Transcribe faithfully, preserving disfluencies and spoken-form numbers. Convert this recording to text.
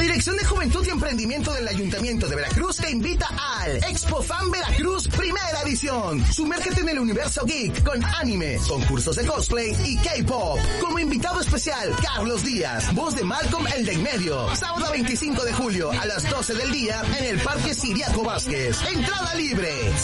Dirección de Juventud y Emprendimiento del Ayuntamiento de Veracruz te invita al Expo Fan Veracruz Primera Edición. Sumérgete en el universo geek con anime, concursos de cosplay y K-pop. Como invitado especial, Carlos Díaz, voz de Malcolm el de en medio. Sábado veinticinco de julio a las doce del día en el Parque Siriaco Vázquez. Entrada libre.